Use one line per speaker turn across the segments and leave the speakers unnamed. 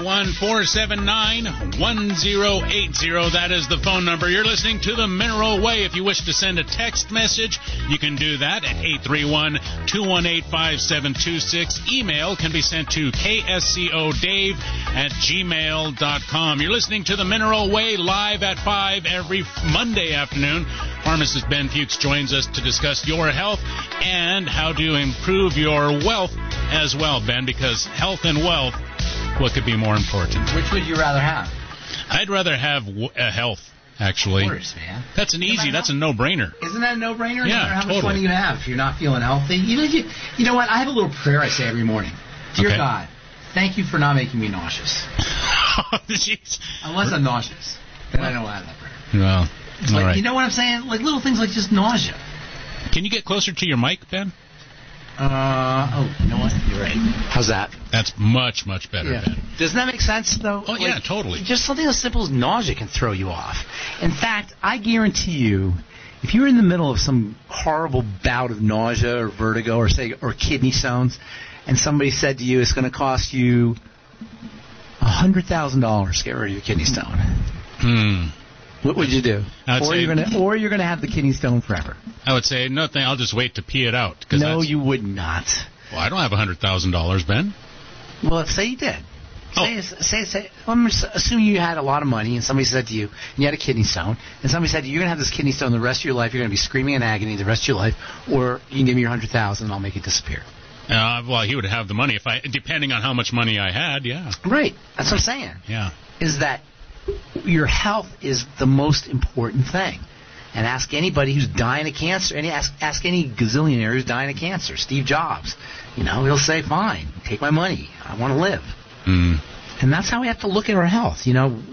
831-479-1080. That is the phone number. You're listening to The Mineral Way. If you wish to send a text message, you can do that at 831-218-5726. Email can be sent to kscodave@gmail.com. You're listening to The Mineral Way live at 5 every Monday afternoon. Pharmacist Ben Fuchs joins us to discuss your health and how to improve your wealth as well, Ben, because health and wealth, what could be more important?
Which would you rather have?
I'd rather have health, actually.
Of course, man.
That's a no-brainer.
Isn't that a no-brainer?
Yeah,
no matter how
totally.
much money you have, if you're not feeling healthy. You know what? I have a little prayer I say every morning. Dear
Okay.
God, thank you for not making me nauseous.
Jeez.
Unless I'm nauseous, then I don't have that prayer.
Well, all
Like,
right.
you know what I'm saying? Like little things like just nausea.
Can you get closer to your mic, Ben?
You know what? You're right. How's that?
That's much, much better, Ben.
Doesn't that make sense, though?
Oh, yeah, totally.
Just something as simple as nausea can throw you off. In fact, I guarantee you, if you're in the middle of some horrible bout of nausea or vertigo or kidney stones, and somebody said to you it's going to cost you $100,000 to get rid of your kidney stone, what would you do? Or you're gonna have the kidney stone forever.
I would say, nothing, I'll just wait to pee it out.
No, you would not.
Well, I don't have $100,000, Ben.
Well, say you did. Say, I'm assuming you had a lot of money, and somebody said to you, and you had a kidney stone, and somebody said to you, you're going to have this kidney stone the rest of your life, you're going to be screaming in agony the rest of your life, or you can give me your $100,000 and I'll make it disappear.
Well, he would have the money, depending on how much money I had, yeah.
Right. That's what I'm saying.
Yeah.
Is that your health is the most important thing. And ask anybody who's dying of cancer, and ask any gazillionaire who's dying of cancer. Steve Jobs, he'll say, fine, take my money. I want to live. And that's how we have to look at our health.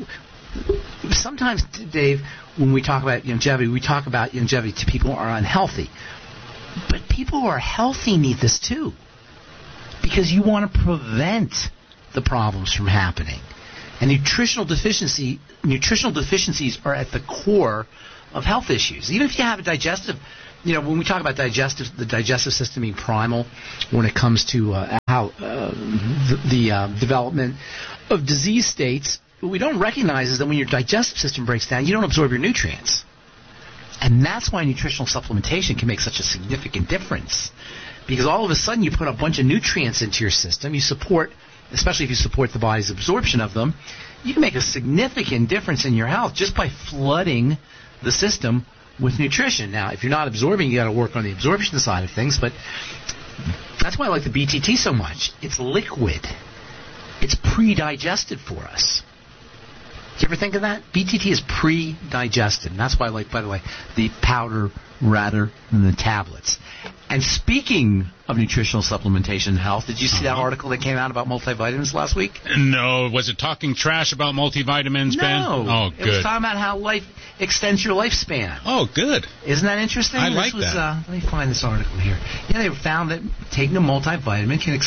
Sometimes, Dave, when we talk about longevity, we talk about longevity to people who are unhealthy. But people who are healthy need this too. Because you want to prevent the problems from happening. And nutritional deficiencies are at the core of health issues. Even if you have a digestive, when we talk about the digestive system being primal when it comes to the development of disease states, what we don't recognize is that when your digestive system breaks down, you don't absorb your nutrients. And that's why nutritional supplementation can make such a significant difference. Because all of a sudden you put a bunch of nutrients into your system, especially if you support the body's absorption of them, you can make a significant difference in your health just by flooding the system with nutrition. Now, if you're not absorbing, you got to work on the absorption side of things, but that's why I like the BTT so much. It's liquid. It's pre-digested for us. Do you ever think of that? BTT is pre-digested, and that's why I like, by the way, the powder rather than the tablets. And speaking of nutritional supplementation and health, did you see that article that came out about multivitamins last week?
No. Was it talking trash about multivitamins, Ben?
No.
Oh, good.
It was talking about how life extends your lifespan.
Oh, good.
Isn't that interesting?
I like that.
Let me find this article here. Yeah, they found that taking a multivitamin can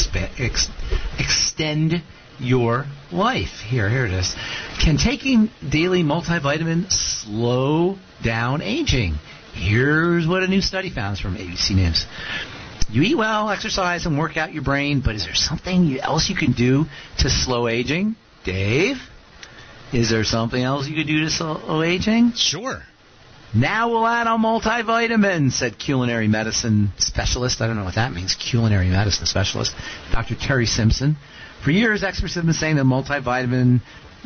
extend your life. Here it is. Can taking daily multivitamin slow down aging? Here's what a new study found from ABC News. You eat well, exercise, and work out your brain, but is there something else you can do to slow aging? Dave? Is there something else you could do to slow aging?
Sure.
Now we'll add on multivitamins, said culinary medicine specialist. I don't know what that means, culinary medicine specialist, Dr. Terry Simpson. For years, experts have been saying that multivitamin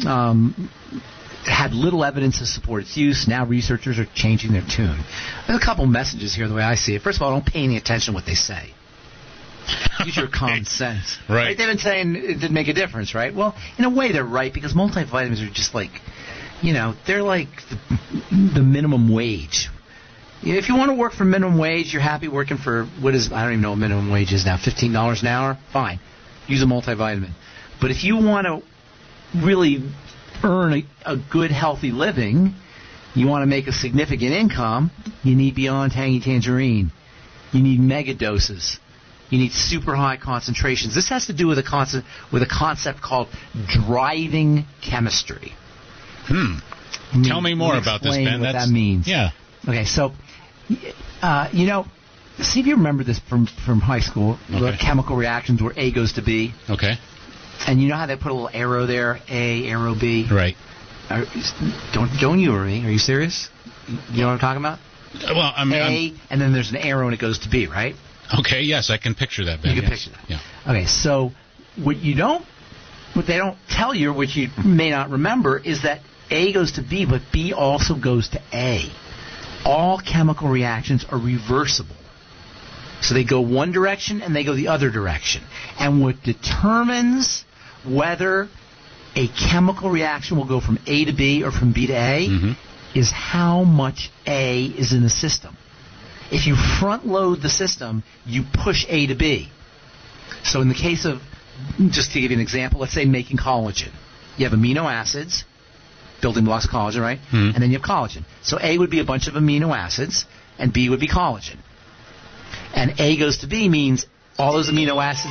had little evidence to support its use. Now researchers are changing their tune. There's a couple messages here the way I see it. First of all, don't pay any attention to what they say. Use your common sense.
Right.
They've been saying it didn't make a difference, right? Well, in a way they're right, because multivitamins are just like, they're like the minimum wage. If you want to work for minimum wage, you're happy working for, I don't even know what minimum wage is now, $15 an hour? Fine. Use a multivitamin. But if you want to really earn a good, healthy living, you want to make a significant income, you need Beyond Tangy Tangerine. You need mega doses. You need super high concentrations. This has to do with a concept called driving chemistry.
Tell me more about this, Ben.
What that means.
Yeah.
Okay, so, see if you remember this from high school, the chemical reactions where A goes to B.
Okay.
And you know how they put a little arrow there, A, arrow B?
Right.
Don't you or me? Are you serious? You know what I'm talking about?
Well, I mean,
A, and then there's an arrow and it goes to B, right?
Okay, yes, I can picture that, Ben.
You can picture that.
Yeah.
Okay, so what they don't tell you, which you may not remember, is that A goes to B, but B also goes to A. All chemical reactions are reversible. So they go one direction and they go the other direction. And what determines whether a chemical reaction will go from A to B or from B to A is how much A is in the system. If you front load the system, you push A to B. So in the case of, just to give you an example, let's say making collagen. You have amino acids, building blocks of collagen, right? And then you have collagen. So A would be a bunch of amino acids, and B would be collagen. And A goes to B means all those amino acids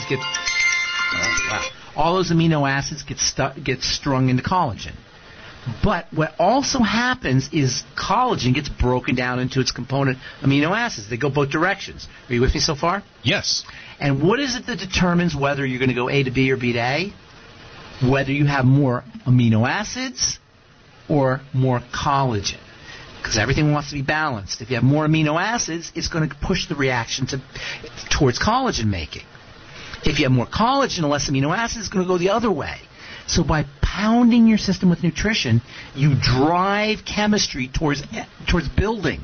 get strung into collagen. But what also happens is collagen gets broken down into its component amino acids. They go both directions. Are you with me so far?
Yes.
And what is it that determines whether you're going to go A to B or B to A? Whether you have more amino acids or more collagen. Because everything wants to be balanced. If you have more amino acids, it's going to push the reaction towards collagen making. If you have more collagen and less amino acids, it's going to go the other way. So by pounding your system with nutrition, you drive chemistry towards building.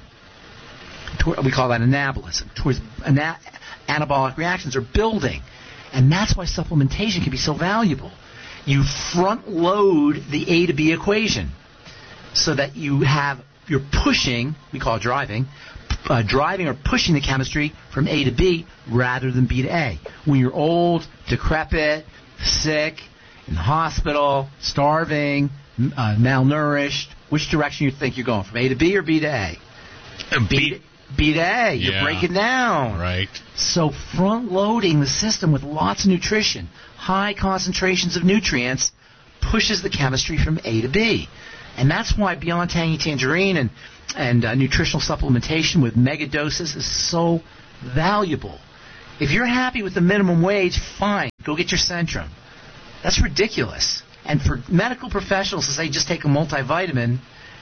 We call that anabolism. Towards anabolic reactions or building. And that's why supplementation can be so valuable. You front load the A to B equation so that you're pushing, we call it driving or pushing the chemistry from A to B rather than B to A. When you're old, decrepit, sick, in the hospital, starving, malnourished, which direction you think you're going, from A to B or B to A? B to A. You're breaking down.
Right.
So front-loading the system with lots of nutrition, high concentrations of nutrients, pushes the chemistry from A to B. And that's why Beyond Tangy Tangerine and nutritional supplementation with mega doses is so valuable. If you're happy with the minimum wage, fine. Go get your Centrum. That's ridiculous. And for medical professionals to say just take a multivitamin,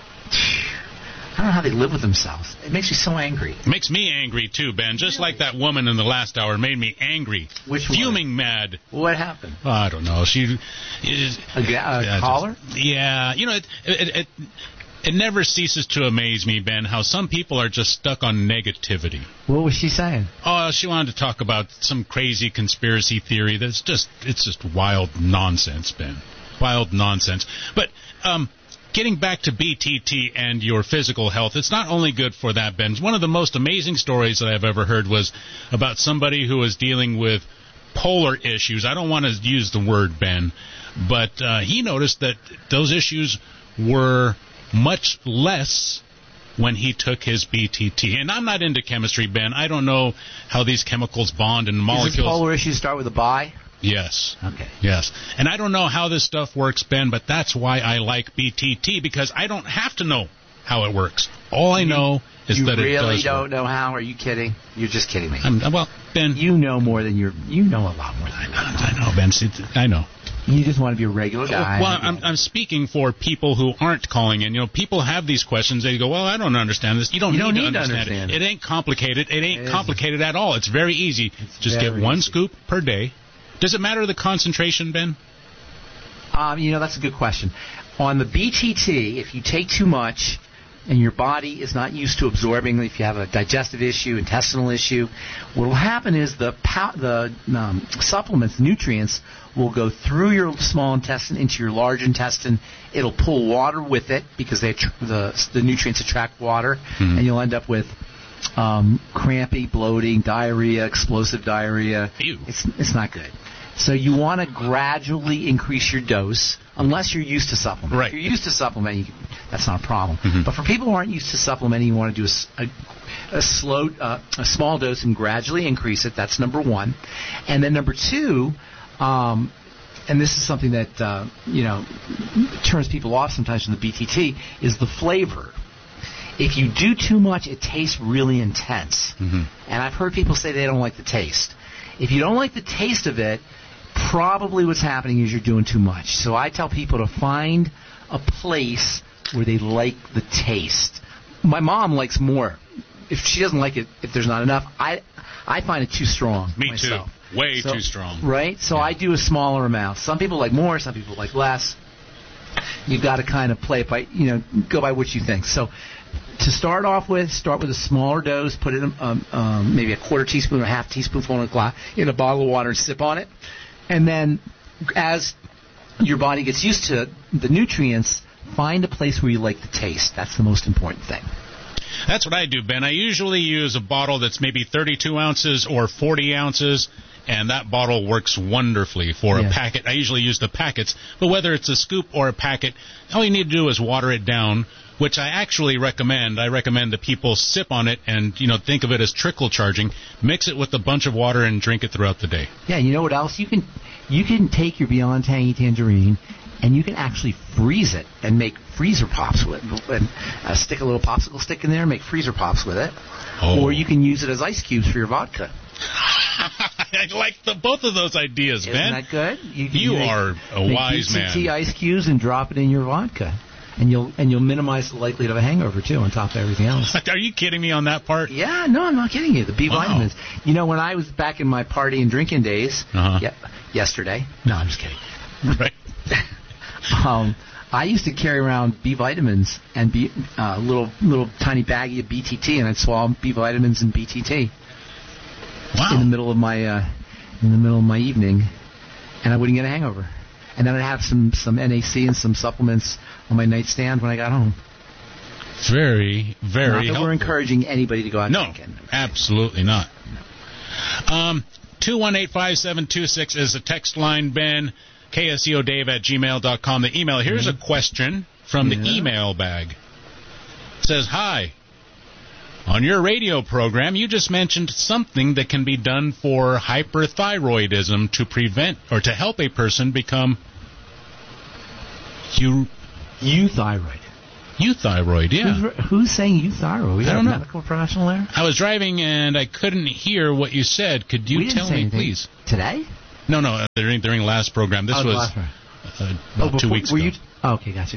I don't know how they live with themselves. It makes me so angry.
It makes me angry, too, Ben. Just like that woman in the last hour made me angry.
Which
Fuming
one?
mad.
What happened?
Oh, I don't know. She...
A caller?
Yeah. You know, it never ceases to amaze me, Ben, how some people are just stuck on negativity.
What was she saying?
Oh, she wanted to talk about some crazy conspiracy theory it's just wild nonsense, Ben. Wild nonsense. But, getting back to BTT and your physical health, it's not only good for that, Ben. One of the most amazing stories that I've ever heard was about somebody who was dealing with polar issues. I don't want to use the word, Ben, but he noticed that those issues were much less when he took his BTT. And I'm not into chemistry, Ben. I don't know how these chemicals bond and molecules.
Does polar issues start with a bi?
Yes.
Okay.
Yes. And I don't know how this stuff works, Ben, but that's why I like BTT, because I don't have to know how it works. All I know is that it does work.
You really don't know how? Are you kidding? You're just kidding me.
Well, Ben...
You know more than you know a lot more than
I know, Ben. I know.
You just want to be a regular guy.
Well, I'm speaking for people who aren't calling in. You know, people have these questions. They go, well, I don't understand this. You don't need to understand it. It ain't complicated. It ain't complicated at all. It's very easy. Just get one scoop per day. Does it matter the concentration, Ben?
That's a good question. On the BTT, if you take too much and your body is not used to absorbing, if you have a digestive issue, intestinal issue, what will happen is the supplements, nutrients, will go through your small intestine into your large intestine. It'll pull water with it because the nutrients attract water, and you'll end up with crampy, bloating, diarrhea, explosive diarrhea.
Ew.
It's not good. So you want to gradually increase your dose, unless you're used to supplementing.
Right.
If you're used to supplementing, that's not a problem. But for people who aren't used to supplementing, you want to do a small dose and gradually increase it. That's number one. And then number two, and this is something that turns people off sometimes from the BTT, is the flavor. If you do too much, it tastes really intense. And I've heard people say they don't like the taste. If you don't like the taste of it, probably what's happening is you're doing too much. So I tell people to find a place where they like the taste. My mom likes more. If she doesn't like it, if there's not enough, I find it too strong.
Me
myself.
too. Way too strong.
Right? So I do a smaller amount. Some people like more, some people like less. You've got to kind of play it by, go by what you think. So to start with a smaller dose, put it in maybe a quarter teaspoon or half teaspoonful in a bottle of water and sip on it. And then as your body gets used to the nutrients, find a place where you like the taste. That's the most important thing.
That's what I do, Ben. I usually use a bottle that's maybe 32 ounces or 40 ounces, and that bottle works wonderfully for a packet. I usually use the packets, but whether it's a scoop or a packet, all you need to do is water it down, which I actually recommend. I recommend that people sip on it and, think of it as trickle charging. Mix it with a bunch of water and drink it throughout the day.
Yeah, you know what else? You can take your Beyond Tangy Tangerine and you can actually freeze it and make freezer pops with it. And stick a little popsicle stick in there and make freezer pops with it. Oh. Or you can use it as ice cubes for your vodka.
I like both of those ideas, Ben.
Isn't that good?
You are a wise man.
Tea ice cubes and drop it in your vodka. And you'll minimize the likelihood of a hangover, too, on top of everything else.
Are you kidding me on that part?
Yeah, no, I'm not kidding you. The B vitamins. When I was back in my party and drinking days, yesterday. No, I'm just kidding.
Right.
I used to carry around B vitamins and little tiny baggie of BTT, and I'd swallow B vitamins and BTT.
Wow.
In the middle of my evening, and I wouldn't get a hangover. And then I'd have some NAC and some supplements on my nightstand when I got home.
Very, very
not that
helpful.
We're encouraging anybody to go out drinking.
No, absolutely not. 218-5726 is the text line, Ben. KSEODave@gmail.com. The email. Here's a question from the email bag. It says, hi. On your radio program, you just mentioned something that can be done for hyperthyroidism to prevent or to help a person become
euthyroid.
Euthyroid, yeah.
Who's saying euthyroid? We got a medical professional there?
I was driving and I couldn't hear what you said. Could you tell me, please?
Today?
No, during last program. This was about 2 weeks ago.
Okay, gotcha.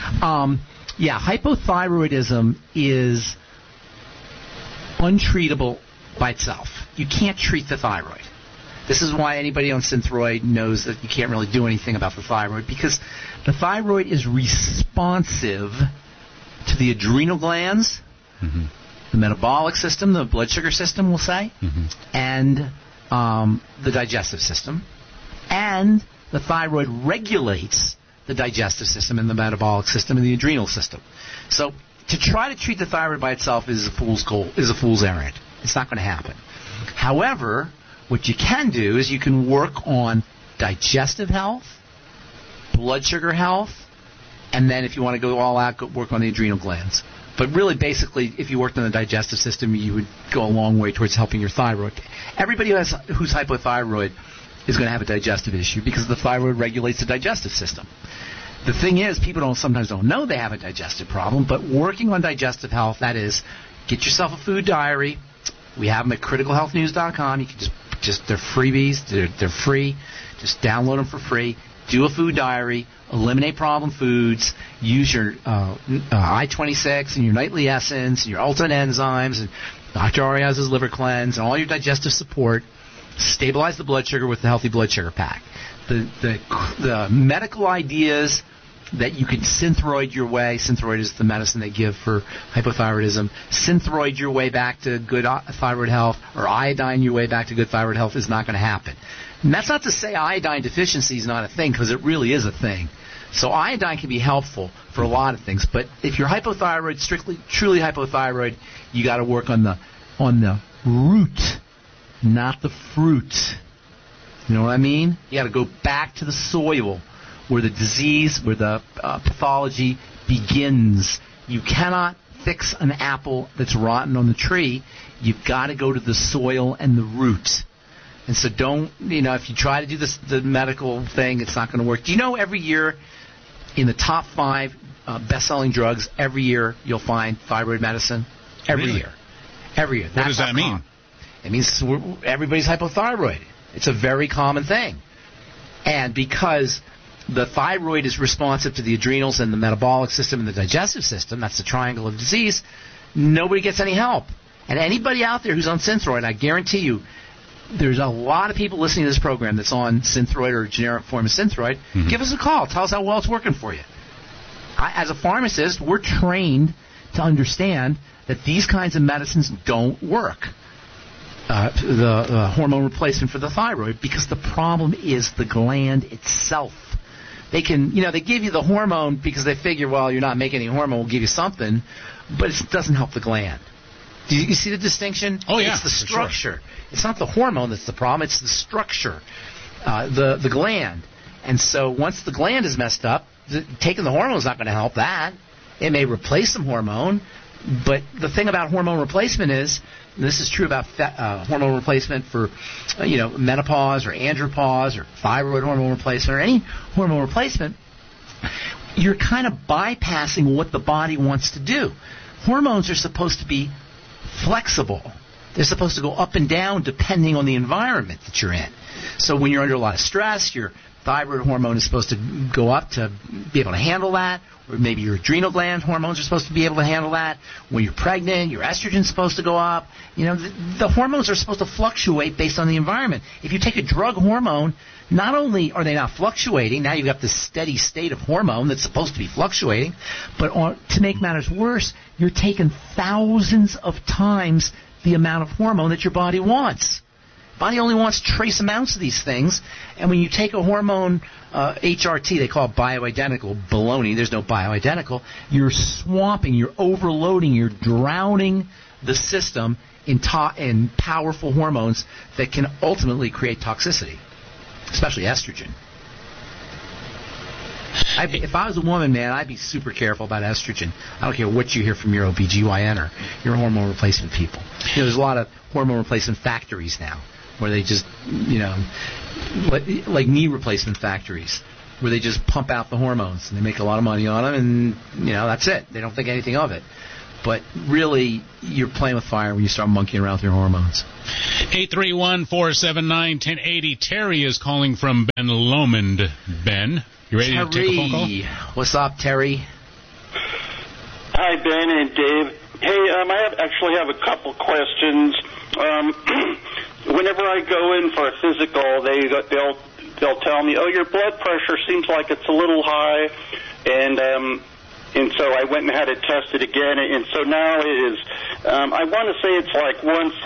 Hypothyroidism is untreatable by itself. You can't treat the thyroid. This is why anybody on Synthroid knows that you can't really do anything about the thyroid, because the thyroid is responsive to the adrenal glands, the metabolic system, the blood sugar system, we'll say, and the digestive system. And the thyroid regulates the digestive system and the metabolic system and the adrenal system. So to try to treat the thyroid by itself is a fool's errand. It's not going to happen. However, what you can do is you can work on digestive health, blood sugar health, and then if you want to go all out, work on the adrenal glands. But really, basically, if you worked on the digestive system, you would go a long way towards helping your thyroid. Everybody who's hypothyroid is going to have a digestive issue because the thyroid regulates the digestive system. The thing is, people sometimes don't know they have a digestive problem, but working on digestive health, that is, get yourself a food diary. We have them at criticalhealthnews.com. You can they're freebies. They're free. Just download them for free. Do a food diary. Eliminate problem foods. Use your I-26 and your nightly essence and your ultimate enzymes and Dr. Arias's liver cleanse and all your digestive support. Stabilize the blood sugar with the Healthy Blood Sugar Pack. The medical ideas that you can Synthroid your way. Synthroid is the medicine they give for hypothyroidism. Synthroid your way back to good thyroid health, or iodine your way back to good thyroid health is not going to happen. And that's not to say iodine deficiency is not a thing, because it really is a thing. So iodine can be helpful for a lot of things, but if you're hypothyroid, truly hypothyroid, you got to work on the root, not the fruit. You know what I mean? You got to go back to the soil where the disease, where the pathology begins. You cannot fix an apple that's rotten on the tree. You've got to go to the soil and the root. And so if you try to do the medical thing, it's not going to work. Do you know every year in the top 5 best-selling drugs, every year you'll find thyroid medicine? Every year. Every year.
What does that mean?
It means everybody's hypothyroid. It's a very common thing. And because the thyroid is responsive to the adrenals and the metabolic system and the digestive system, that's the triangle of disease, nobody gets any help. And anybody out there who's on Synthroid, I guarantee you, there's a lot of people listening to this program that's on Synthroid or a generic form of Synthroid. Mm-hmm. Give us a call. Tell us how well it's working for you. As a pharmacist, we're trained to understand that these kinds of medicines don't work. The hormone replacement for the thyroid, because the problem is the gland itself. They can, they give you the hormone because they figure, well, you're not making any hormone, we'll give you something, but it doesn't help the gland. Do you see the distinction?
Oh, yeah.
It's the structure. Sure. It's not the hormone that's the problem, it's the structure, the gland. And so once the gland is messed up, taking the hormone is not going to help that. It may replace some hormone, but the thing about hormone replacement is, and this is true about hormone replacement for, menopause or andropause or thyroid hormone replacement or any hormone replacement, you're kind of bypassing what the body wants to do. Hormones are supposed to be flexible. They're supposed to go up and down depending on the environment that you're in. So when you're under a lot of stress, your thyroid hormone is supposed to go up to be able to handle that, or maybe your adrenal gland hormones are supposed to be able to handle that. When you're pregnant, your estrogen's supposed to go up. The hormones are supposed to fluctuate based on the environment. If you take a drug hormone, not only are they not fluctuating, now you've got this steady state of hormone that's supposed to be fluctuating, but to make matters worse, you're taking thousands of times the amount of hormone that your body wants. Body only wants trace amounts of these things, and when you take a hormone, HRT, they call it bioidentical, baloney, there's no bioidentical, you're swamping, you're overloading, you're drowning the system in powerful hormones that can ultimately create toxicity, especially estrogen. If I was a woman, man, I'd be super careful about estrogen. I don't care what you hear from your OBGYN or your hormone replacement people. There's a lot of hormone replacement factories now, where they just, like knee replacement factories, where they just pump out the hormones and they make a lot of money on them, and that's it. They don't think anything of it. But really, you're playing with fire when you start monkeying around with your hormones.
831-479-1080. Terry is calling from Ben Lomond. Ben, you ready to take a phone call?
What's up, Terry?
Hi, Ben and Dave. Hey, I actually have a couple questions. Whenever I go in for a physical, they'll tell me, oh, your blood pressure seems like it's a little high, and so I went and had it tested again, and so now it is, I want to say it's like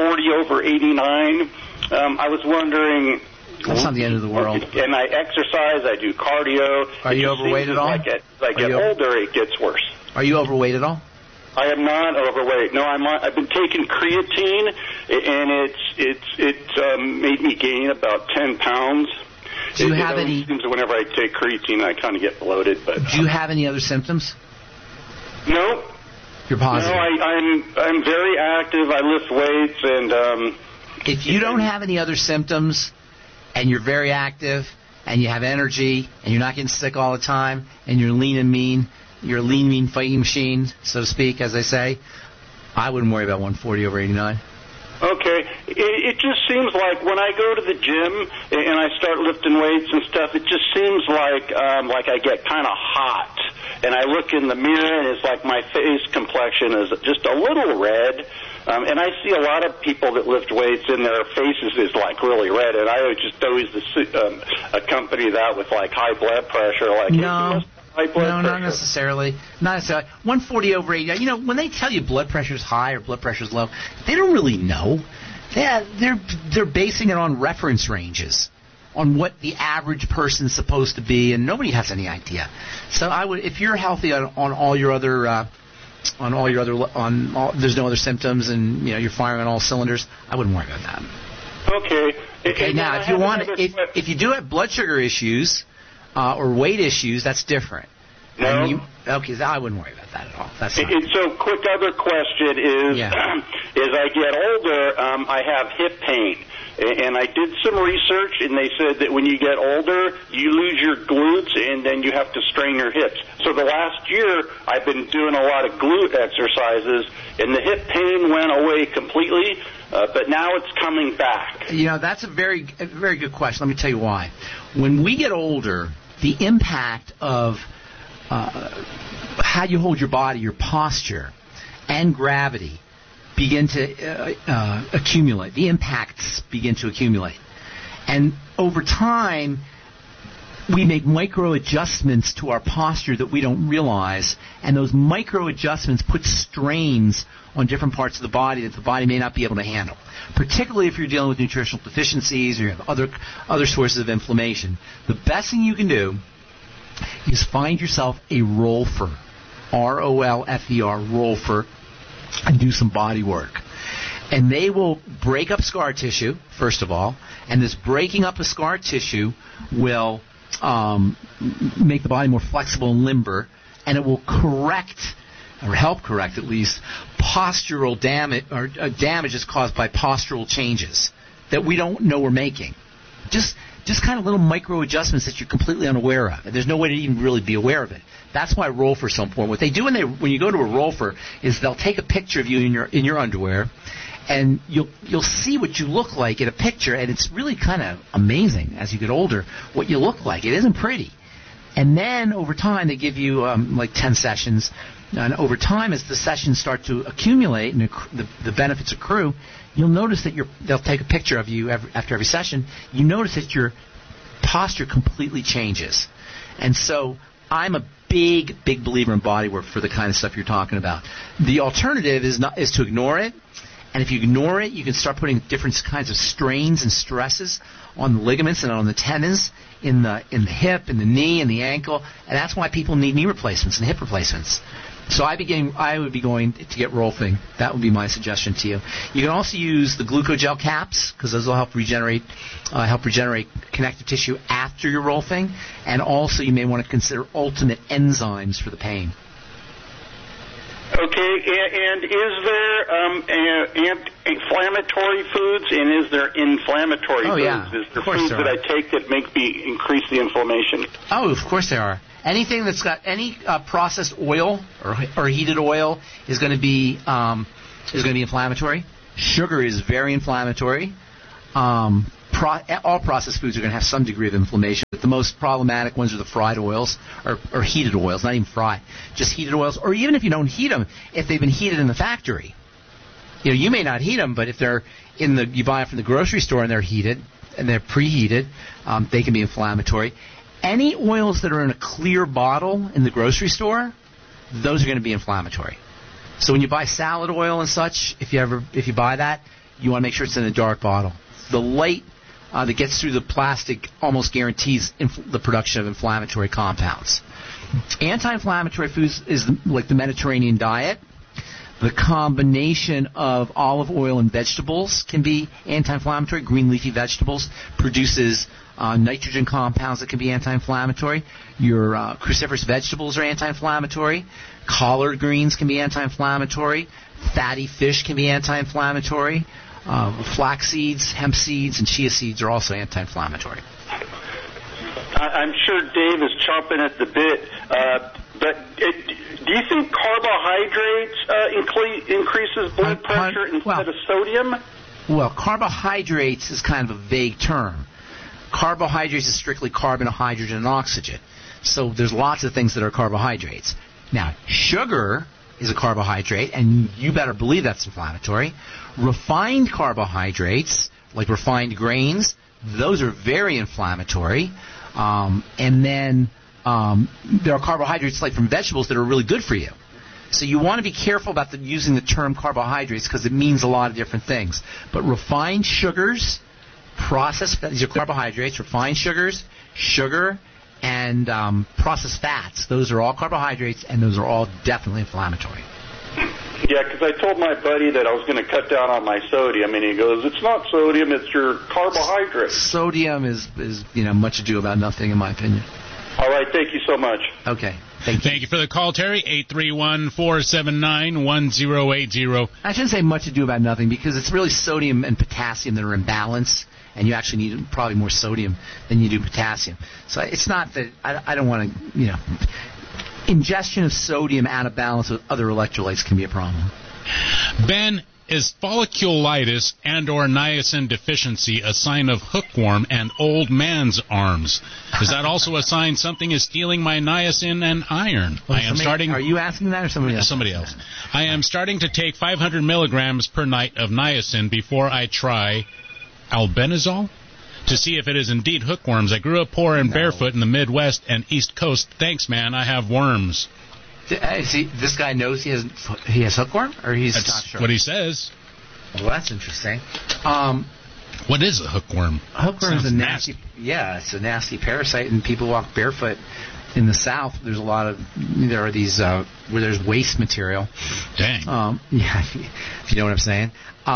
140/89. I was wondering...
That's not the end of the world.
And I exercise, I do cardio.
Are you overweight at all?
As I get older, it gets worse.
Are you overweight at all?
I am not overweight. No, I've been taking creatine, and it's made me gain about 10 pounds.
Do you have any?
Seems whenever I take creatine, I kind of get bloated. But
do you have any other symptoms?
No.
You're positive.
No, I'm very active. I lift weights, and
if you don't have any other symptoms, and you're very active, and you have energy, and you're not getting sick all the time, and you're lean and mean. You're a lean, mean fighting machine, so to speak, as they say, I wouldn't worry about 140/89.
Okay. It just seems like when I go to the gym and I start lifting weights and stuff, it just seems like I get kind of hot. And I look in the mirror, and it's like my face complexion is just a little red. And I see a lot of people that lift weights, and their faces is like really red. And I would just always accompany that with like high blood pressure. Like,
no. No, not necessarily. Not necessarily. 140/80. When they tell you blood pressure's high or blood pressure's low, they don't really know. They're basing it on reference ranges, on what the average person's supposed to be, and nobody has any idea. So I would, if you're healthy on all your other, there's no other symptoms, and you're firing on all cylinders, I wouldn't worry about that.
Okay.
Okay. Now, if you do have blood sugar issues. Or weight issues, that's different.
No.
Okay, I wouldn't worry about that at all. That's fine.
So, quick other question is, as I get older, I have hip pain. And I did some research, and they said that when you get older, you lose your glutes, and then you have to strain your hips. So the last year, I've been doing a lot of glute exercises, and the hip pain went away completely, but now it's coming back.
You know, that's a very good question. Let me tell you why. When we get older, the impact of how you hold your body, your posture, and gravity begin to accumulate. The impacts begin to accumulate. And over time, we make micro adjustments to our posture that we don't realize, and those micro adjustments put strains on different parts of the body that the body may not be able to handle, particularly if you're dealing with nutritional deficiencies or you have other sources of inflammation. The best thing you can do is find yourself a rolfer, R-O-L-F-E-R, rolfer, and do some body work. And they will break up scar tissue, first of all, and this breaking up of scar tissue will make the body more flexible and limber, and it will correct, or help correct at least, postural damage, or damages caused by postural changes that we don't know we're making. Just kind of little micro adjustments that you're completely unaware of, and there's no way to even really be aware of it. That's why rolfers are so important. What they do when you go to a rolfer is they'll take a picture of you in your underwear, and you'll see what you look like in a picture, and it's really kind of amazing as you get older what you look like. It isn't pretty. And then over time they give you like 10 sessions, and over time as the sessions start to accumulate and the benefits accrue, you'll notice that they'll take a picture of you after every session. You notice that your posture completely changes. And so I'm a big believer in body work for the kind of stuff you're talking about. The alternative is to ignore it. And if you ignore it, you can start putting different kinds of strains and stresses on the ligaments and on the tendons in the hip, in the knee, and the ankle. And that's why people need knee replacements and hip replacements. So I would be going to get rolfing. That would be my suggestion to you. You can also use the glucogel caps, because those will help regenerate connective tissue after your rolfing. And also you may want to consider ultimate enzymes for the pain.
Okay, and is there inflammatory foods, and is there inflammatory foods?
Yeah.
Is there foods that I take that make me increase the inflammation?
Oh, of course there are. Anything that's got any processed oil or heated oil is going to be inflammatory. Sugar is very inflammatory. All processed foods are going to have some degree of inflammation, but the most problematic ones are the fried oils or heated oils, not even fried, just heated oils. Or even if you don't heat them, if they've been heated in the factory, you may not heat them, but if they're you buy them from the grocery store and they're heated and they're preheated, they can be inflammatory. Any oils that are in a clear bottle in the grocery store, those are going to be inflammatory. So when you buy salad oil and such, if you buy that, you want to make sure it's in a dark bottle. The light that gets through the plastic almost guarantees the production of inflammatory compounds. Anti-inflammatory foods is like the Mediterranean diet. The combination of olive oil and vegetables can be anti-inflammatory. Green leafy vegetables produces nitrogen compounds that can be anti-inflammatory. Your cruciferous vegetables are anti-inflammatory. Collard greens can be anti-inflammatory. Fatty fish can be anti-inflammatory. Flax seeds, hemp seeds, and chia seeds are also anti-inflammatory.
I'm sure Dave is chomping at the bit, but do you think carbohydrates increases blood pressure instead of sodium?
Well, carbohydrates is kind of a vague term. Carbohydrates is strictly carbon, hydrogen, and oxygen. So there's lots of things that are carbohydrates. Now, sugar is a carbohydrate, and you better believe that's inflammatory. Refined carbohydrates, like refined grains, those are very inflammatory. And then there are carbohydrates like from vegetables that are really good for you. So you want to be careful about using the term carbohydrates because it means a lot of different things. But refined sugars, these are carbohydrates, refined sugars, sugar, and processed fats. Those are all carbohydrates, and those are all definitely inflammatory.
Yeah, because I told my buddy that I was going to cut down on my sodium, and he goes, "It's not sodium, it's your carbohydrates."
Sodium is much ado about nothing, in my opinion.
All right, right, thank you so much.
Okay, thank you.
Thank you for the call, Terry. 831-479-1080.
I shouldn't say much ado about nothing because it's really sodium and potassium that are in balance, and you actually need probably more sodium than you do potassium. So it's not that I don't want to, ingestion of sodium out of balance with other electrolytes can be a problem.
Ben, is folliculitis and or niacin deficiency a sign of hookworm and old man's arms? Is that also a sign something is stealing my niacin and iron?
Are you asking that or somebody else?
Somebody else. I am starting to take 500 milligrams per night of niacin before I try albendazole to see if it is indeed hookworms. I grew up poor and barefoot in the Midwest and East Coast. Thanks, man. I have worms.
This guy knows he has hookworm, or he's not sure?
What he says.
Well, that's interesting.
What is a hookworm?
Hookworm is a nasty. Yeah, it's a nasty parasite, and people walk barefoot. In the South, there are these where there's waste material.
Dang.
Yeah, if you know what I'm saying.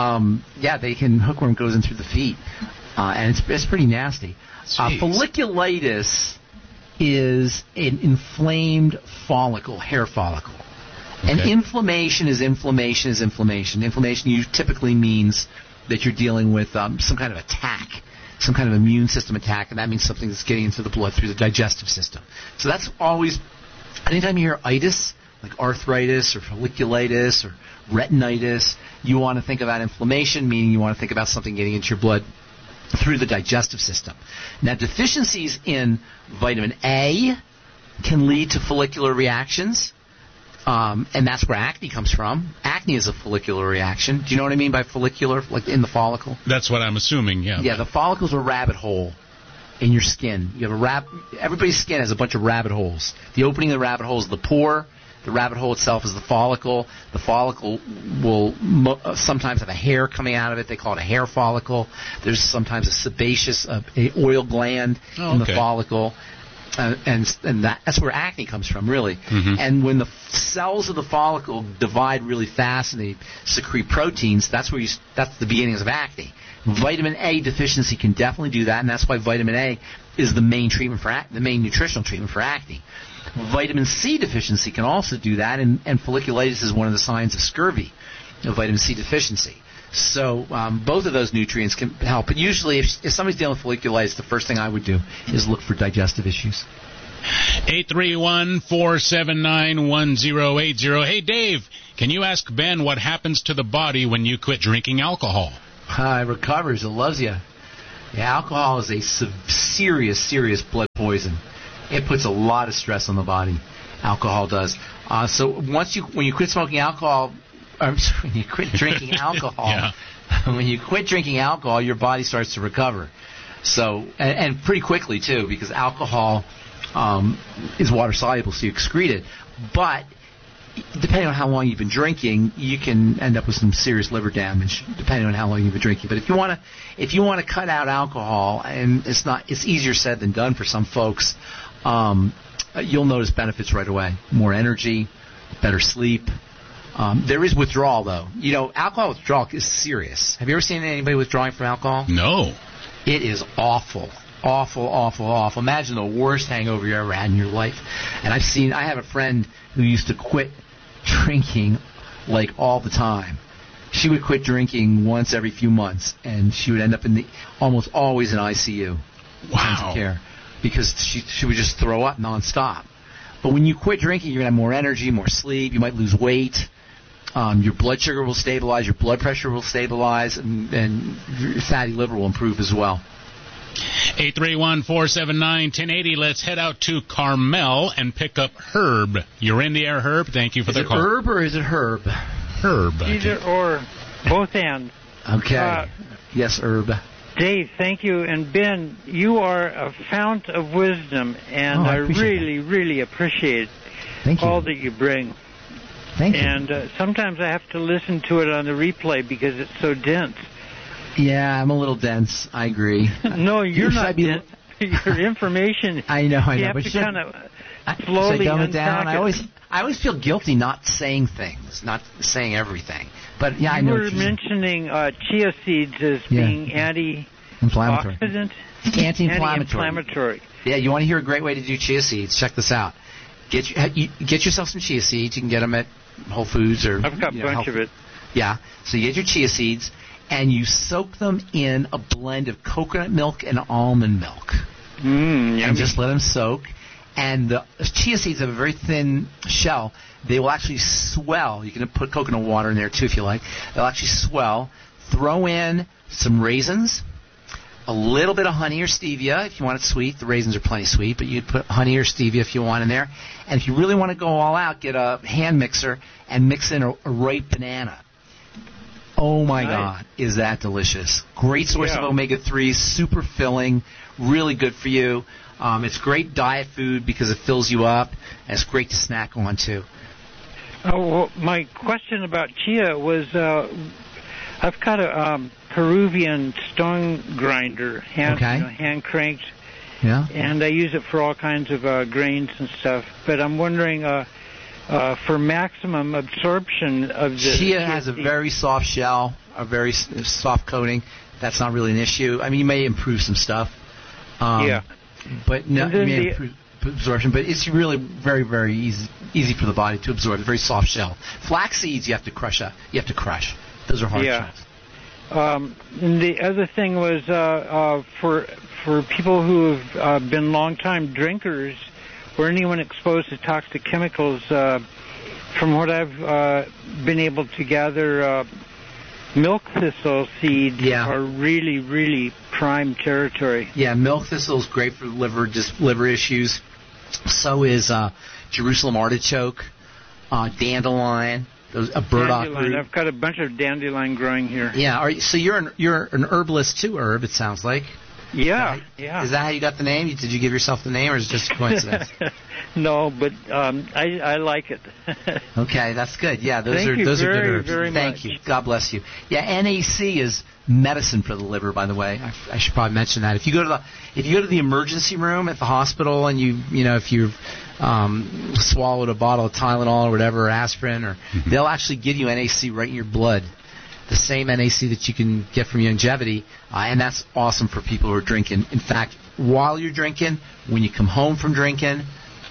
Hookworm goes in through the feet, and it's pretty nasty. Folliculitis is an inflamed follicle, hair follicle. Okay. And inflammation is inflammation. Inflammation typically means that you're dealing with some kind of attack, some kind of immune system attack, and that means something that's getting into the blood through the digestive system. So that's always, anytime you hear itis, like arthritis or folliculitis or retinitis, you want to think about inflammation, meaning you want to think about something getting into your blood through the digestive system. Now, deficiencies in vitamin A can lead to follicular reactions, and that's where acne comes from. Acne is a follicular reaction. Do you know what I mean by follicular, like in the follicle?
That's what I'm assuming, yeah.
Yeah, the follicle's a rabbit hole in your skin. You have everybody's skin has a bunch of rabbit holes. The opening of the rabbit hole is the pore. The rabbit hole itself is the follicle. The follicle will sometimes have a hair coming out of it. They call it a hair follicle. There's sometimes a sebaceous oil gland in the follicle. And that's where acne comes from, really. Mm-hmm. And when the cells of the follicle divide really fast and they secrete proteins, that's the beginnings of acne. Vitamin A deficiency can definitely do that, and that's why vitamin A is the main treatment for the main nutritional treatment for acne. Vitamin C deficiency can also do that, and folliculitis is one of the signs of scurvy, of vitamin C deficiency. So both of those nutrients can help. But usually if somebody's dealing with folliculitis, the first thing I would do is look for digestive issues.
831-479-1080. Hey, Dave, can you ask Ben what happens to the body when you quit drinking alcohol?
It recovers. It loves you. Yeah, alcohol is a serious blood poison. It puts a lot of stress on the body. Alcohol does. So when you quit smoking alcohol, when you quit drinking alcohol, when you quit drinking alcohol, your body starts to recover. So and pretty quickly too, because alcohol is water soluble, so you excrete it. But depending on how long you've been drinking, you can end up with some serious liver damage, depending on how long you've been drinking. But if you want to cut out alcohol, and it's easier said than done for some folks, you'll notice benefits right away. More energy, better sleep. There is withdrawal, though. You know, alcohol withdrawal is serious. Have you ever seen anybody withdrawing from alcohol?
No.
It is awful. Awful. Imagine the worst hangover you ever had in your life. And I have a friend who used to quit drinking like all the time. She would quit drinking once every few months, and she would end up almost always in ICU.
Wow.
Intensive care, because she would just throw up nonstop. But when you quit drinking, you're going to have more energy, more sleep. You might lose weight. Your blood sugar will stabilize. Your blood pressure will stabilize, and your fatty liver will improve as well.
831-479-1080. Let's head out to Carmel and pick up Herb. You're in the air, Herb. Thank you for the call.
Is it Herb or is it Herb?
Herb.
Either or, both ends.
Okay. Yes, Herb.
Dave, thank you. And Ben, you are a fount of wisdom, and I really appreciate all that you bring.
Thank you.
And sometimes I have to listen to it on the replay because it's so dense.
Yeah, I'm a little dense. I agree.
No, you're not dense. Your information.
I know.
You have to kind of slowly
dumb it down. I always feel guilty not saying things, not saying everything. But yeah, I know.
You were mentioning chia seeds as being anti-oxidant.
Anti-inflammatory. Yeah, you want to hear a great way to do chia seeds? Check this out. Get yourself some chia seeds. You can get them at Whole Foods or...
I've got a bunch of it.
Yeah. So you get your chia seeds, and you soak them in a blend of coconut milk and almond milk. And just let them soak. And the chia seeds have a very thin shell. They will actually swell. You can put coconut water in there, too, if you like. They'll actually swell. Throw in some raisins, a little bit of honey or stevia if you want it sweet. The raisins are plenty sweet, but you put honey or stevia if you want in there. And if you really want to go all out, get a hand mixer and mix in a ripe banana. Oh, my God, is that delicious. Great source of omega-3s, super filling, really good for you. It's great diet food because it fills you up, and it's great to snack on, too.
Well, my question about chia was I've got a Peruvian stone grinder, hand cranked, and I use it for all kinds of grains and stuff. But I'm wondering, for maximum absorption of the
chia has a very soft shell, a very soft coating. That's not really an issue. I mean, you may improve some stuff. But no, you may improve absorption. But it's really very, very easy for the body to absorb. A very soft shell. Flax seeds you have to crush up. You have to crush. Those are hard shells.
And the other thing was for people who have been long-time drinkers or anyone exposed to toxic chemicals, from what I've been able to gather, milk thistle seeds are really, really prime territory.
Yeah, milk thistle is great for liver issues. So is Jerusalem artichoke, dandelion. A burdock root.
I've got a bunch of dandelion growing here.
Yeah. So you're an herbalist too, Herb? It sounds like.
Yeah.
Is that how you got the name? Did you give yourself the name, or is it just a coincidence?
No, but I like it.
Okay, that's good. Yeah, those are
good
herbs.
Very
Thank
much.
you. God bless you. Yeah, NAC is medicine for the liver, by the way. I should probably mention that. If you go to the emergency room at the hospital and if you've swallowed a bottle of Tylenol or whatever, or aspirin, or they'll actually give you NAC right in your blood. The same NAC that you can get from Youngevity, and that's awesome for people who are drinking. In fact, while you're drinking, when you come home from drinking,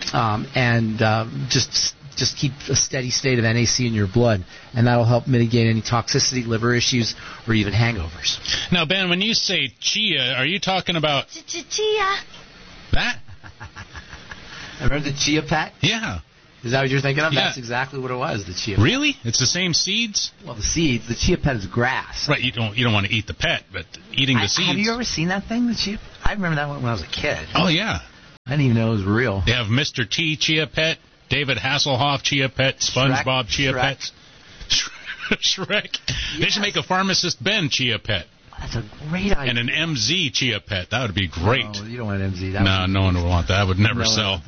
just keep a steady state of NAC in your blood, and that'll help mitigate any toxicity, liver issues, or even hangovers.
Now, Ben, when you say chia, are you talking about
chia?
That?
Remember the Chia Pet?
Yeah.
Is that what you're thinking of?
Yeah.
That's exactly what it was, the Chia Pet.
Really? It's the same seeds?
Well, the seeds. The Chia Pet is grass.
Right, you don't want to eat the pet, but eating the seeds.
Have you ever seen that thing, the Chia? I remember that one when I was a kid.
Oh, yeah.
I didn't even know it was real.
They have Mr. T Chia Pet, David Hasselhoff Chia Pet, SpongeBob Chia Pet. Shrek. Yes. They should make a Pharmacist Ben Chia Pet.
That's a great idea.
And an MZ Chia Pet. That would be great.
Oh, you don't want an MZ.
No one would want that. That would never sell.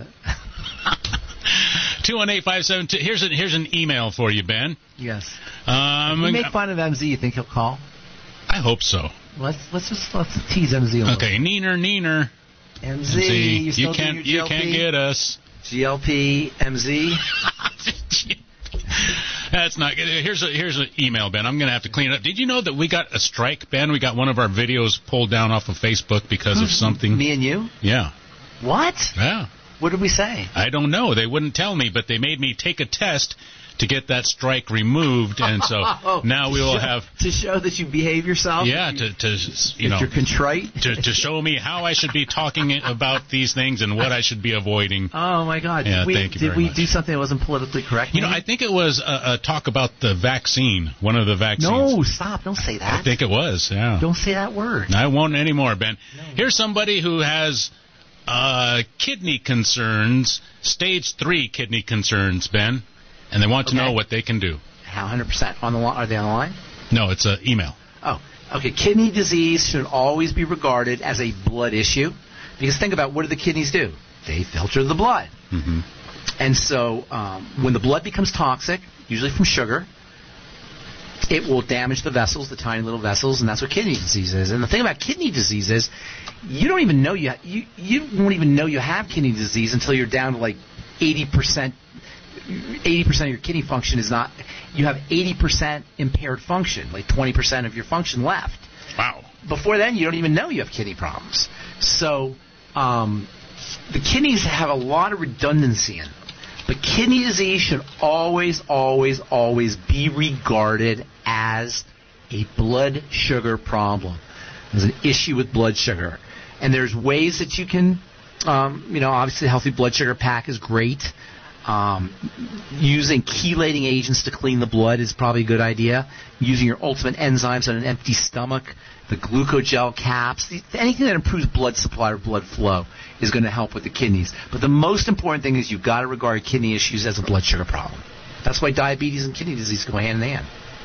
218-572. Here's an email for you, Ben.
Yes. If you make fun of MZ, you think he'll call?
I hope so.
Let's tease MZ a little.
Okay, Neener.
MZ.
You can't get us.
GLP, MZ.
That's not good. Here's an email, Ben. I'm going to have to clean it up. Did you know that we got a strike, Ben? We got one of our videos pulled down off of Facebook because of something.
Me and you?
Yeah.
What?
Yeah.
What did we say?
I don't know. They wouldn't tell me, but they made me take a test to get that strike removed, and so now we will have
to show that you behave yourself.
Yeah,
you're contrite.
to show me how I should be talking about these things and what I should be avoiding.
Oh my God!
Yeah, thank you very much.
Did we do something that wasn't politically correct?
I think it was a talk about the vaccine. One of the vaccines.
No, stop! Don't say that.
I think it was. Yeah.
Don't say that word.
I won't anymore, Ben. No. Here's somebody who has kidney concerns, stage 3 kidney concerns, Ben. And they want to know what they can do.
How 100% on the line? Are they on the line?
No, it's an email.
Oh, okay. Kidney disease should always be regarded as a blood issue, because think about, what do the kidneys do? They filter the blood.
Mm-hmm.
And so when the blood becomes toxic, usually from sugar, it will damage the vessels, the tiny little vessels, and that's what kidney disease is. And the thing about kidney disease is, you don't even know you won't even know you have kidney disease until you're down to like 80%. 80% of your kidney function is not. You have 80% impaired function, like 20% of your function left.
Wow.
before then, you don't even know you have kidney problems. So the kidneys have a lot of redundancy in them. But kidney disease should always, always, always be regarded as a blood sugar problem. There's an issue with blood sugar. And there's ways that you can, obviously the healthy blood sugar pack is great. Using chelating agents to clean the blood is probably a good idea. Using your ultimate enzymes on an empty stomach, the glucogel caps, anything that improves blood supply or blood flow is going to help with the kidneys. But the most important thing is you've got to regard kidney issues as a blood sugar problem. That's why diabetes and kidney disease go hand in hand.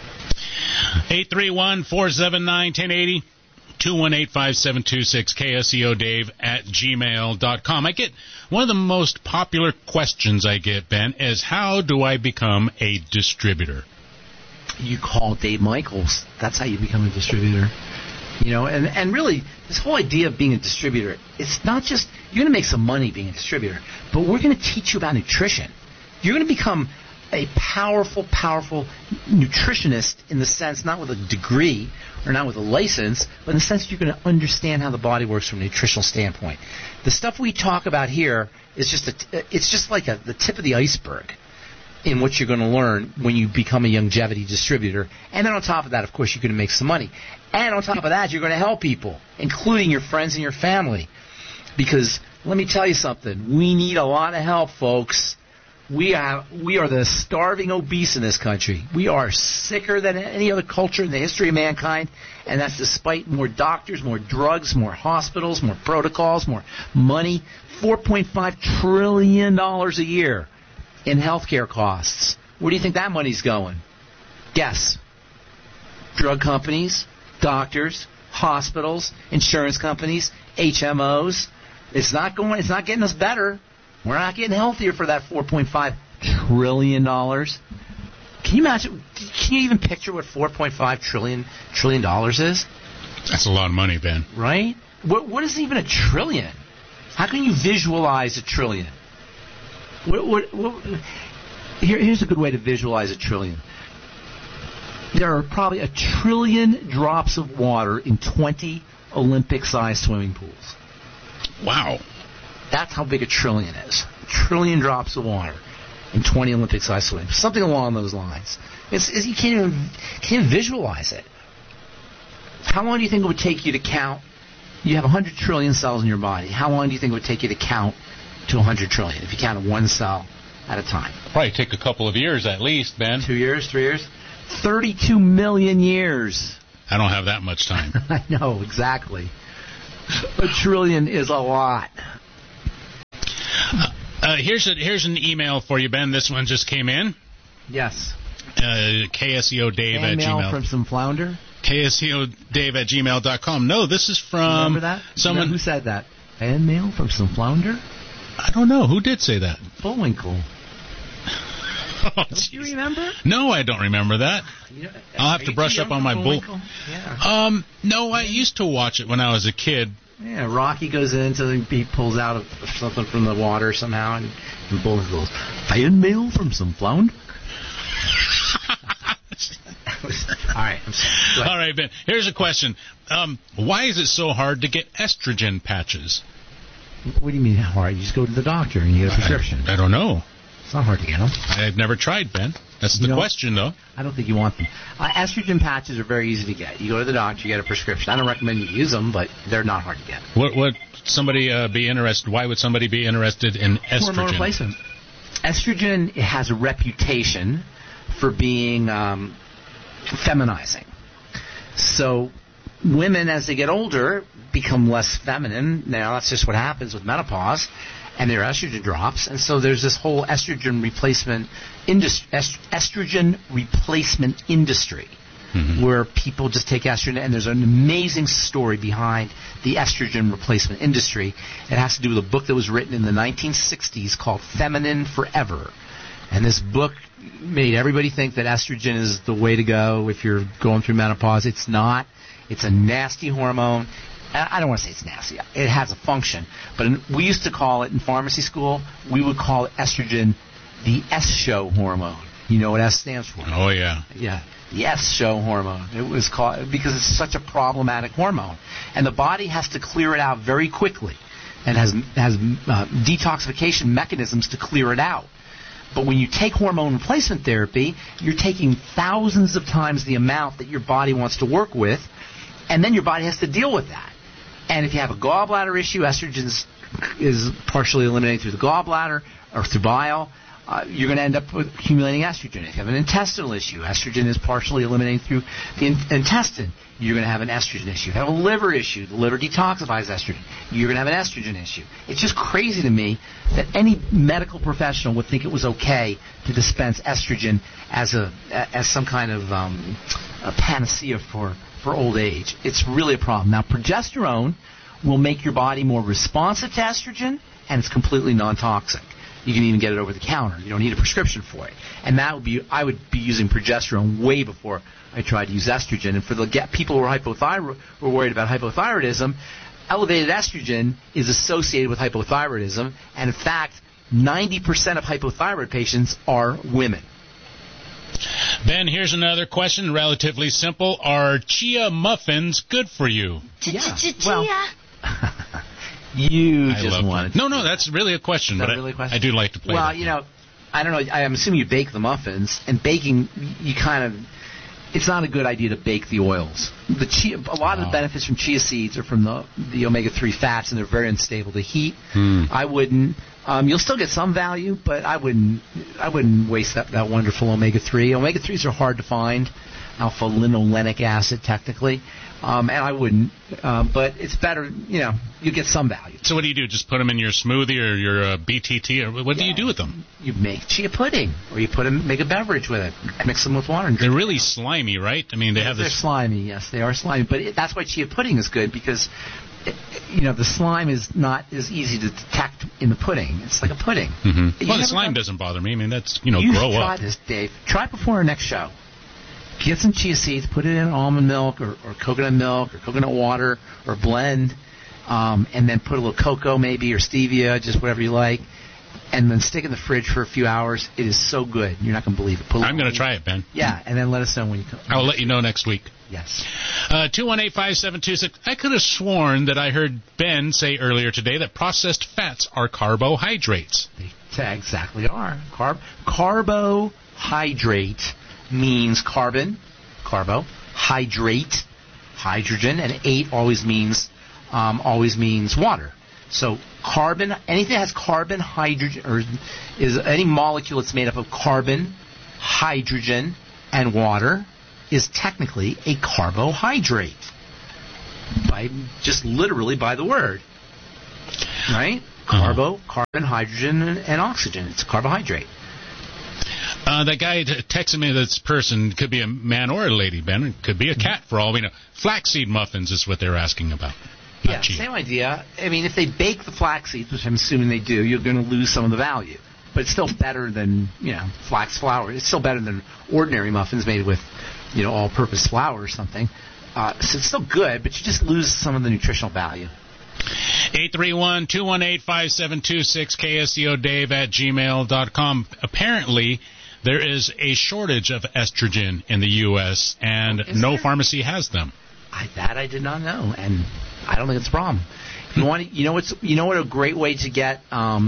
831-479-1080. 218-5726 KSEO Dave @gmail.com. I get one of the most popular questions I get, Ben, is how do I become a distributor?
You call Dave Michaels. That's how you become a distributor. And really, this whole idea of being a distributor, it's not just you're going to make some money being a distributor, but we're going to teach you about nutrition. You're going to become a powerful nutritionist in the sense, not with a degree or not with a license, but in the sense you're going to understand how the body works from a nutritional standpoint. The stuff we talk about here is just like the tip of the iceberg in what you're going to learn when you become a longevity distributor. And then on top of that, of course, you're going to make some money. And on top of that, you're going to help people, including your friends and your family. Because let me tell you something, we need a lot of help, folks. We are the starving obese in this country. We are sicker than any other culture in the history of mankind, and that's despite more doctors, more drugs, more hospitals, more protocols, more money. $4.5 trillion a year in healthcare costs. Where do you think that money's going? Guess. Drug companies, doctors, hospitals, insurance companies, HMOs. It's not getting us better. We're not getting healthier for that $4.5 trillion. Can you imagine? Can you even picture what $4.5 trillion is?
That's a lot of money, Ben.
Right? What is even a trillion? How can you visualize a trillion? Here's a good way to visualize a trillion. There are probably 1 trillion drops of water in 20 Olympic-sized swimming pools.
Wow.
That's how big a trillion is. 1 trillion drops of water in 20 Olympic-sized swimming pools. Something along those lines. You can't even visualize it. How long do you think it would take you to count? You have 100 trillion cells in your body. How long do you think it would take you to count to 100 trillion if you counted one cell at a time?
Probably take a couple of years at least, Ben.
2 years, 3 years? 32 million years.
I don't have that much time.
I know, exactly. 1 trillion is a lot.
Here's an email for you, Ben. This one just came in.
Yes.
KSEO Dave
Fan mail
@gmail.
From some flounder?
KSEO Dave @gmail.com. No, this is from
Remember that?
someone.
Who said that? Fan mail from some flounder?
I don't know. Who did say that?
Bullwinkle.
Oh,
do you remember?
No, I don't remember that. I'll have to brush up on my
Bullwinkle. Yeah.
No, I used to watch it when I was a kid.
Yeah, Rocky goes in, so he pulls out something from the water somehow, and Bullwinkle goes, fan mail from some flounder? All right.
All right, Ben. Here's a question. Why is it so hard to get estrogen patches?
What do you mean hard? You just go to the doctor and you get a prescription.
I don't know.
It's not hard to get them.
I've never tried, Ben. That's the question, though.
I don't think you want them. Estrogen patches are very easy to get. You go to the doctor, you get a prescription. I don't recommend you use them, but they're not hard to get.
Would somebody be interested? Why would somebody be interested in estrogen?
Hormone replacement. Estrogen has a reputation for being feminizing. So women, as they get older, become less feminine. Now, that's just what happens with menopause. And their estrogen drops, and so there's this whole estrogen replacement industry, where people just take estrogen, and there's an amazing story behind the estrogen replacement industry. It has to do with a book that was written in the 1960s called Feminine Forever, and this book made everybody think that estrogen is the way to go if you're going through menopause. It's not. It's a nasty hormone. I don't want to say it's nasty. It has a function. But we used to call it, in pharmacy school, we would call estrogen the S-show hormone. You know what S stands for?
Oh, yeah.
Yeah. the estrone hormone. It was called because it's such a problematic hormone, and the body has to clear it out very quickly, and has detoxification mechanisms to clear it out. But when you take hormone replacement therapy, you're taking thousands of times the amount that your body wants to work with, and then your body has to deal with that. And if you have a gallbladder issue, estrogen is partially eliminated through the gallbladder or through bile. You're going to end up with accumulating estrogen. If you have an intestinal issue, estrogen is partially eliminated through the intestine. You're going to have an estrogen issue. If you have a liver issue, the liver detoxifies estrogen. You're going to have an estrogen issue. It's just crazy to me that any medical professional would think it was okay to dispense estrogen as some kind of a panacea for old age. It's really a problem. Now, progesterone will make your body more responsive to estrogen, and it's completely non-toxic. You can even get it over the counter. You don't need a prescription for it. And I would be using progesterone way before I tried to use estrogen. And for the people who are worried about hypothyroidism, elevated estrogen is associated with hypothyroidism. And in fact, 90% of hypothyroid patients are women.
Ben, here's another question, relatively simple. Are chia muffins good for you?
Yeah. Well, you just wanted.
No, that's really a question. But really a question? I do like to play.
Well, I don't know. I'm assuming you bake the muffins, and baking, it's not a good idea to bake the oils. A lot of the benefits from chia seeds are from the omega-3 fats, and they're very unstable to heat. I wouldn't. You'll still get some value, but I wouldn't waste that wonderful omega-3. Omega-3s are hard to find. Alpha-linolenic acid, technically. And I wouldn't, but it's better, you get some value.
So what do you do? Just put them in your smoothie or your BTT, or what do you do with them?
You make chia pudding, or you make a beverage with it, mix them with water. And
they're really slimy, right? I mean, they're
slimy, yes, they are slimy, but that's why chia pudding is good, because, the slime is not as easy to detect in the pudding. It's like a pudding.
Mm-hmm. Well, the slime doesn't bother me. I mean, that's, grow up.
You should try this, Dave. Try it before our next show. Get some chia seeds, put it in almond milk or coconut milk or coconut water or blend, and then put a little cocoa maybe or stevia, just whatever you like, and then stick it in the fridge for a few hours. It is so good. You're not going to believe it.
I'm going to try it, Ben.
Yeah, and then let us know when you come.
I'll let you know next week.
Yes.
218-5726. I could have sworn that I heard Ben say earlier today that processed fats are carbohydrates.
They exactly are. Carbohydrate means carbon, hydrate, hydrogen, and ate always means water. So anything that has carbon, hydrogen, or is any molecule that's made up of carbon, hydrogen, and water is technically a carbohydrate. Literally by the word. Right? Carbon, hydrogen, and oxygen. It's a carbohydrate.
That guy texted me this person could be a man or a lady, Ben. It could be a cat for all we know. Flaxseed muffins is what they're asking about.
Yeah, same idea. I mean, if they bake the flax seeds, which I'm assuming they do, you're going to lose some of the value. But it's still better than, flax flour. It's still better than ordinary muffins made with, all-purpose flour or something. So it's still good, but you just lose some of the nutritional value.
831-218-5726, KSEODave@gmail.com. Apparently, there is a shortage of estrogen in the U.S., and no pharmacy has them.
That I did not know, and I don't think it's a problem. What a great way to get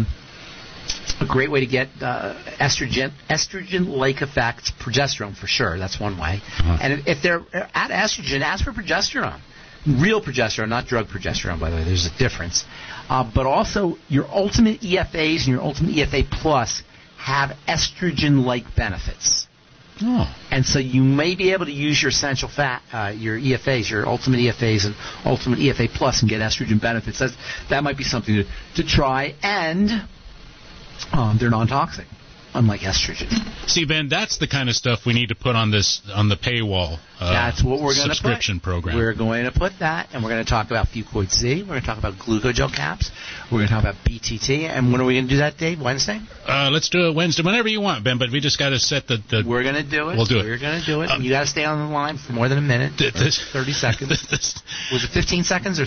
estrogen-like effects, progesterone for sure. That's one way. And if they're at estrogen, ask for progesterone. Real progesterone, not drug progesterone, by the way. There's a difference. But also, your ultimate EFAs and your ultimate EFA Plus have estrogen-like benefits.
Oh.
And so you may be able to use your essential fat, your EFAs, your ultimate EFAs and ultimate EFA Plus and get estrogen benefits. That might be something to try. And they're non-toxic, unlike estrogen.
See, Ben, that's the kind of stuff we need to put on the paywall.
That's what we're going to put.
Subscription program.
We're going to put that, and we're going to talk about Fucoid Z. We're going to talk about glucogel caps. We're going to talk about BTT. And when are we going to do that, Dave? Wednesday?
Let's do it Wednesday, whenever you want, Ben. But we just got to set the.
We're going to do it.
We'll do it.
We're going to do it. And you got to stay on the line for more than a minute. 30 seconds. Was it 15 seconds or?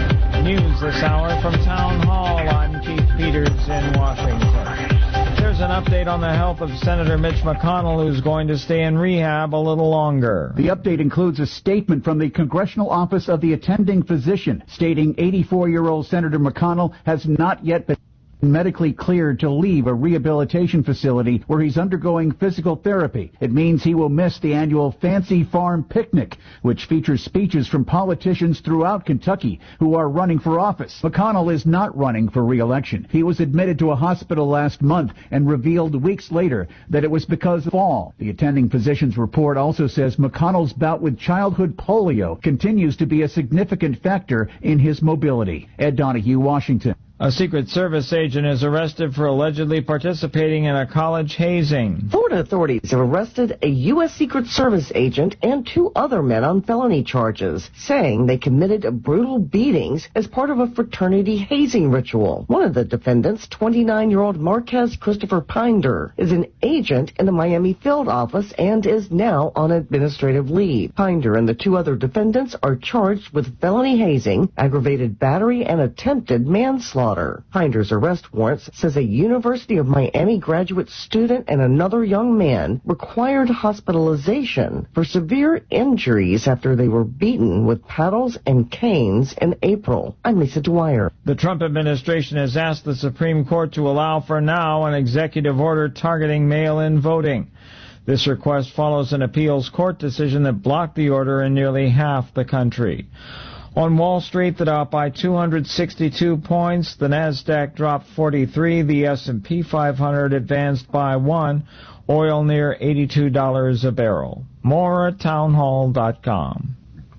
News this hour from Town Hall. I'm Keith Peters in Washington. There's an update on the health of Senator Mitch McConnell, who's going to stay in rehab a little longer.
The update includes a statement from the Congressional Office of the Attending Physician stating 84-year-old Senator McConnell has not yet been medically cleared to leave a rehabilitation facility where he's undergoing physical therapy. It means he will miss the annual Fancy Farm Picnic, which features speeches from politicians throughout Kentucky who are running for office. McConnell is not running for re-election. He was admitted to a hospital last month and revealed weeks later that it was because of fall. The attending physician's report also says McConnell's bout with childhood polio continues to be a significant factor in his mobility. Ed Donahue, Washington.
A Secret Service agent is arrested for allegedly participating in a college hazing.
Florida authorities have arrested a U.S. Secret Service agent and 2 other men on felony charges, saying they committed brutal beatings as part of a fraternity hazing ritual. One of the defendants, 29-year-old Marquez Christopher Pinder, is an agent in the Miami field office and is now on administrative leave. Pinder and the 2 other defendants are charged with felony hazing, aggravated battery, and attempted manslaughter. Pinder's arrest warrant says a University of Miami graduate student and another young man required hospitalization for severe injuries after they were beaten with paddles and canes in April. I'm Lisa Dwyer.
The Trump administration has asked the Supreme Court to allow for now an executive order targeting mail-in voting. This request follows an appeals court decision that blocked the order in nearly half the country. On Wall Street, the Dow by 262 points, the Nasdaq dropped 43, the S&P 500 advanced by 1, oil near $82 a barrel. More at townhall.com.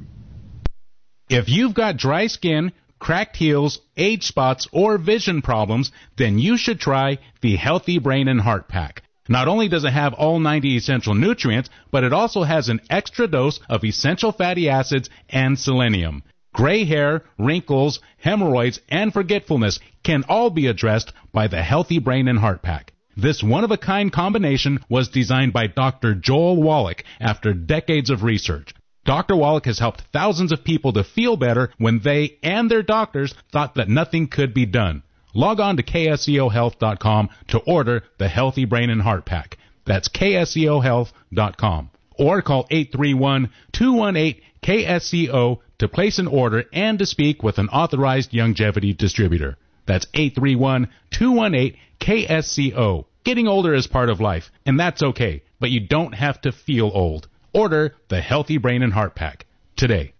If you've got dry skin, cracked heels, age spots, or vision problems, then you should try the Healthy Brain and Heart Pack. Not only does it have all 90 essential nutrients, but it also has an extra dose of essential fatty acids and selenium. Gray hair, wrinkles, hemorrhoids, and forgetfulness can all be addressed by the Healthy Brain and Heart Pack. This one-of-a-kind combination was designed by Dr. Joel Wallach after decades of research. Dr. Wallach has helped thousands of people to feel better when they and their doctors thought that nothing could be done. Log on to KSEOhealth.com to order the Healthy Brain and Heart Pack. That's KSEOhealth.com. Or call 831-218-KSEO to place an order and to speak with an authorized longevity distributor. That's 831-218-KSEO. Getting older is part of life, and that's okay, but you don't have to feel old. Order the Healthy Brain and Heart Pack today.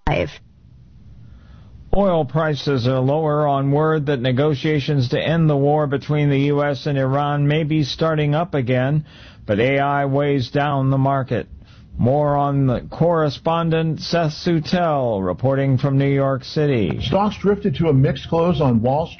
Oil prices are lower on word that negotiations to end the war between the U.S. and Iran may be starting up again, but AI weighs down the market. More on the correspondent Seth Sutel reporting from New York City.
Stocks drifted to a mixed close on Wall Street.